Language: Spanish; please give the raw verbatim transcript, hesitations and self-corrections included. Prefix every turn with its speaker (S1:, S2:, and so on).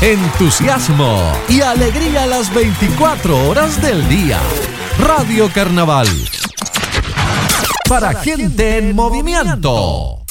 S1: entusiasmo y alegría las veinticuatro horas del día. Radio Carnaval. Para gente en movimiento.